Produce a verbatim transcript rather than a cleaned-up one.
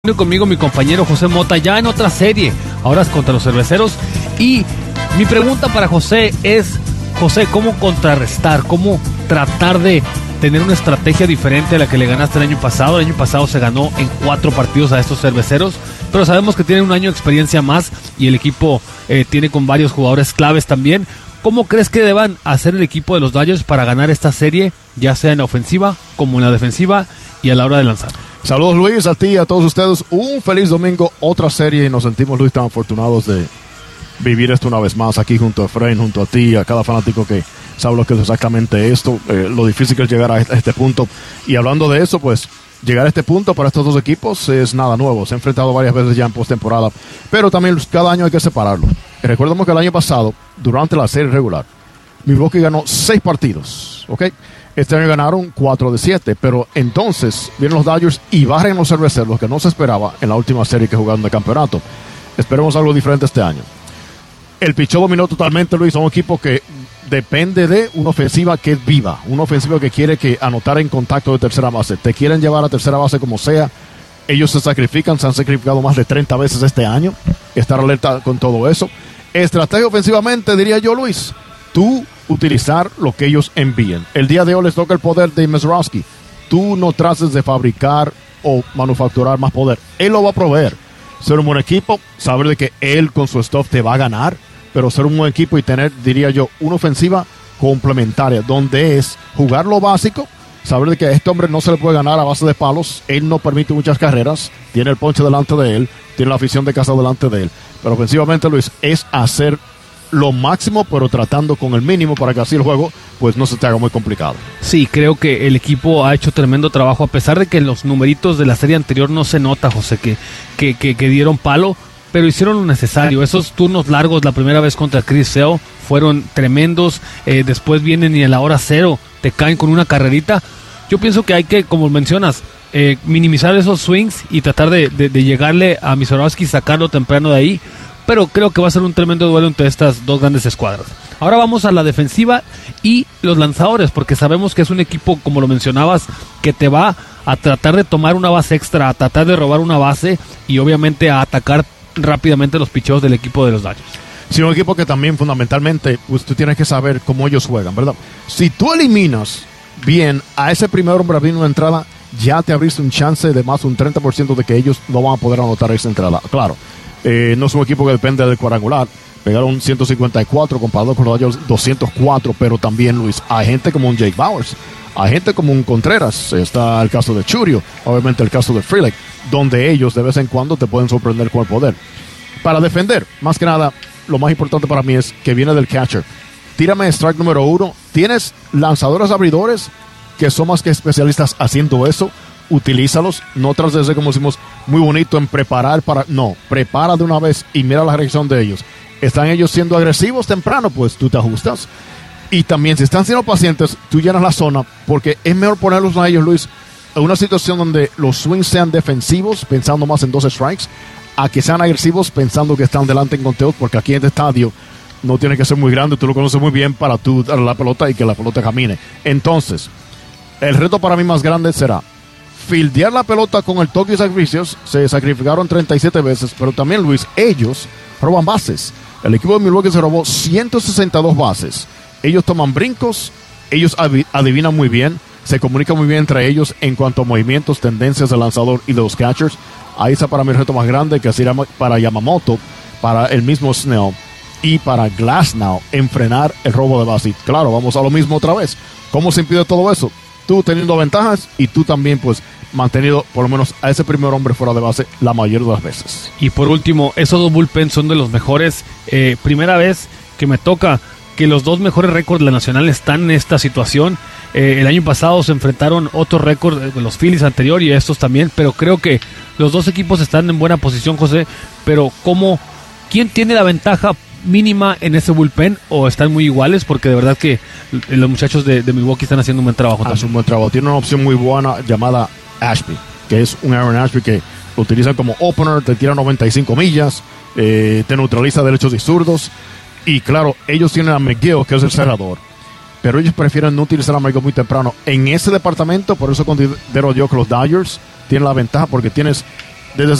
Conmigo mi compañero José Mota, ya en otra serie, ahora es contra los Cerveceros. Y mi pregunta para José es, José, ¿cómo contrarrestar, cómo tratar de tener una estrategia diferente a la que le ganaste el año pasado? El año pasado se ganó en cuatro partidos a estos Cerveceros, pero sabemos que tienen un año de experiencia más y el equipo eh, tiene con varios jugadores claves también. ¿Cómo crees que deban hacer el equipo de los Dodgers para ganar esta serie, ya sea en la ofensiva como en la defensiva y a la hora de lanzar? Saludos, Luis, a ti y a todos ustedes. Un feliz domingo, otra serie, y nos sentimos, Luis, tan afortunados de vivir esto una vez más aquí junto a Efraín, junto a ti, a cada fanático que sabe lo que es exactamente esto, eh, lo difícil que es llegar a este punto. Y hablando de eso, pues llegar a este punto para estos dos equipos es nada nuevo. Se han enfrentado varias veces ya en postemporada, pero también cada año hay que separarlo. Y recordemos que el año pasado, durante la serie regular, Milwaukee ganó seis partidos, ¿ok? Este año ganaron cuatro de siete, pero entonces vienen los Dodgers y barren los Cerveceros, lo que no se esperaba en la última serie que jugaron de campeonato. Esperemos algo diferente este año. El picheo dominó totalmente, Luis, a un equipo que depende de una ofensiva que es viva, una ofensiva que quiere que anotar en contacto de tercera base. Te quieren llevar a tercera base como sea. Ellos se sacrifican, se han sacrificado más de treinta veces este año. Estar alerta con todo eso. Estrategia ofensivamente, diría yo, Luis, tú utilizar lo que ellos envíen. El día de hoy les toca el poder de Mazeroski. Tú no trates de fabricar o manufacturar más poder. Él lo va a proveer. Ser un buen equipo, saber de que él con su stuff te va a ganar, pero ser un buen equipo y tener, diría yo, una ofensiva complementaria, donde es jugar lo básico, saber de que a este hombre no se le puede ganar a base de palos. Él no permite muchas carreras, tiene el ponche delante de él, tiene la afición de casa delante de él. Pero ofensivamente, Luis, es hacer lo máximo, pero tratando con el mínimo para que así el juego pues no se te haga muy complicado. Sí, creo que el equipo ha hecho tremendo trabajo, a pesar de que en los numeritos de la serie anterior no se nota, José, que, que, que, que dieron palo, pero hicieron lo necesario. Esos turnos largos la primera vez contra Chris Sale fueron tremendos, eh, después vienen y a la hora cero te caen con una carrerita. Yo pienso que hay que, como mencionas, eh, minimizar esos swings y tratar de, de, de llegarle a Mazeroski y sacarlo temprano de ahí. Pero creo que va a ser un tremendo duelo entre estas dos grandes escuadras. Ahora vamos a la defensiva y los lanzadores, porque sabemos que es un equipo, como lo mencionabas, que te va a tratar de tomar una base extra, a tratar de robar una base y obviamente a atacar rápidamente los picheos del equipo de los Dodgers. Sí, un equipo que también fundamentalmente pues, tú tienes que saber cómo ellos juegan, ¿verdad? Si tú eliminas bien a ese primer hombre abriendo una entrada, ya te abriste un chance de más de un treinta por ciento de que ellos no van a poder anotar esa entrada. Claro. Eh, no es un equipo que depende del cuadrangular. Pegaron ciento cincuenta y cuatro comparado con los Dodgers doscientos cuatro, pero también, Luis, hay gente como un Jake Bauers, hay gente como un Contreras, está el caso de Churio, obviamente el caso de Frelick, donde ellos de vez en cuando te pueden sorprender con el poder. Para defender, más que nada, lo más importante para mí es que viene del catcher. Tírame strike número uno. Tienes lanzadores abridores que son más que especialistas haciendo eso. Utilízalos, no trates de ser, como decimos, muy bonito en preparar para... No, prepara de una vez y mira la reacción de ellos. ¿Están ellos siendo agresivos temprano? Pues tú te ajustas. Y también, si están siendo pacientes, tú llenas la zona, porque es mejor ponerlos a ellos, Luis, en una situación donde los swings sean defensivos, pensando más en doce strikes, a que sean agresivos, pensando que están delante en conteos, porque aquí en este estadio no tiene que ser muy grande, tú lo conoces muy bien, para tú darle la pelota y que la pelota camine. Entonces, el reto para mí más grande será fildear la pelota con el toque y sacrificios. Se sacrificaron treinta y siete veces, pero también, Luis, ellos roban bases. El equipo de Milwaukee se robó ciento sesenta y dos bases. Ellos toman brincos, ellos adivinan muy bien, se comunican muy bien entre ellos en cuanto a movimientos, tendencias del lanzador y de los catchers. Ahí está para mí el reto más grande, que será para Yamamoto, para el mismo Snell y para Glasnow en frenar el robo de base. Claro, vamos a lo mismo otra vez. ¿Cómo se impide todo eso? Tú teniendo ventajas y tú también pues mantenido por lo menos a ese primer hombre fuera de base la mayoría de las veces. Y por último, esos dos bullpens son de los mejores. Eh, primera vez que me toca que los dos mejores récords de la Nacional están en esta situación. Eh, el año pasado se enfrentaron otros récords de los Phillies anterior y estos también, pero creo que los dos equipos están en buena posición, José. Pero ¿cómo, quién tiene la ventaja mínima en ese bullpen, o están muy iguales? Porque de verdad que los muchachos de, de Milwaukee están haciendo un buen trabajo. Hace un buen trabajo. Tiene una opción muy buena llamada Ashby, que es un Aaron Ashby que lo utilizan como opener, te tira noventa y cinco millas, eh, te neutraliza derechos y zurdos. Y claro, ellos tienen a McGill, que es el cerrador, pero ellos prefieren no utilizar a McGill muy temprano en ese departamento. Por eso considero yo que los Dodgers tienen la ventaja, porque tienes Desde